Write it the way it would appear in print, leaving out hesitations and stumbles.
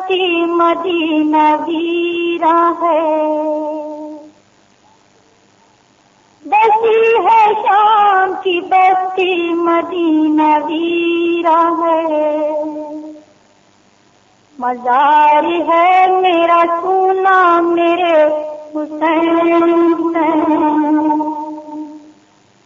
बस्ती Medina वीरा है, बसी है शाम की बस्ती मदीना वीरा है। मज़ार है मेरा सुना मेरे हुसैन।